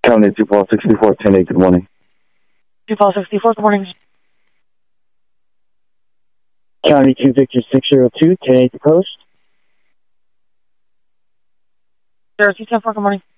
County 2-64, 10-8, good morning. 2-64, good morning. County 2 Victor 602, 10-8 the coast. 02-10-4, good morning.